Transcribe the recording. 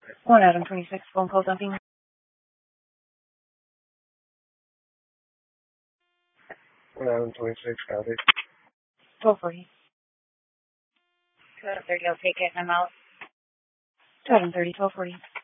One Adam 26, phone call dumping. 126, copy. 1240. 230, I'll take it, I'm out. 230, 1240.